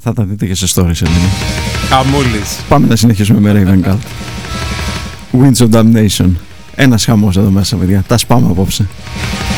Θα τα δείτε και σε stories, Ελληνή. Χαμούλης. Πάμε να συνεχίσουμε με Raven Cult. Winds of Damnation. Ένας χαμός εδώ μέσα, παιδιά. Τα σπάμε απόψε.